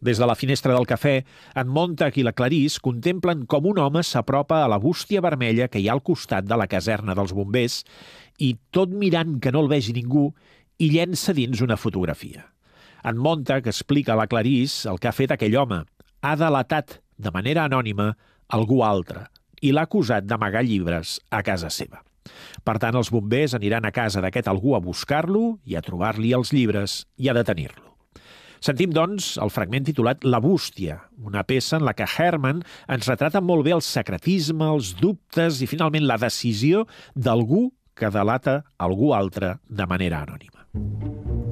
Des de la finestra del cafè, en Montag i la Clarisse contemplen com un home s'apropa a la bústia vermella que hi ha al costat de la caserna dels bombers i, tot mirant que no el vegi ningú, hi llença dins una fotografia. En Montag explica a la Clarisse el que ha fet aquell home. Ha delatat, de manera anònima, algú altre i l'ha acusat d'amagar llibres a casa seva. Per tant, els bombers aniran a casa d'aquest algú a buscar-lo i a trobar-li els llibres i a detenir-lo. Sentim, doncs, el fragment titulat La bústia, una peça en la que Herman ens retrata molt bé el secretisme, els dubtes i, finalment, la decisió d'algú que delata algú altre de manera anònima.